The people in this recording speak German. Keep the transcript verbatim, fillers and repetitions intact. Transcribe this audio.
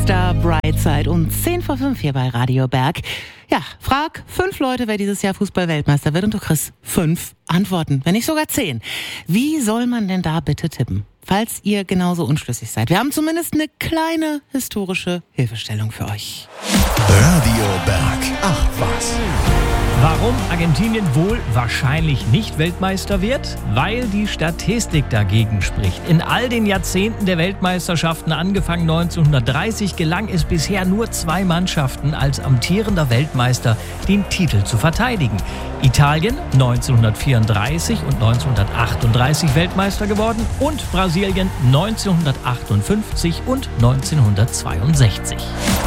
Mister Brightside um zehn vor fünf hier bei Radio Berg. Ja, frag fünf Leute, wer dieses Jahr Fußball-Weltmeister wird und du kriegst fünf Antworten, wenn nicht sogar zehn. Wie soll man denn da bitte tippen, falls ihr genauso unschlüssig seid? Wir haben zumindest eine kleine historische Hilfestellung für euch. Radio Berg. Ach was. Warum Argentinien wohl wahrscheinlich nicht Weltmeister wird? Weil die Statistik dagegen spricht. In all den Jahrzehnten der Weltmeisterschaften, angefangen neunzehnhundertdreißig, gelang es bisher nur zwei Mannschaften als amtierender Weltmeister den Titel zu verteidigen. Italien neunzehnhundertvierunddreißig und neunzehnhundertachtunddreißig Weltmeister geworden und Brasilien neunzehnhundertachtundfünfzig und neunzehnhundertzweiundsechzig.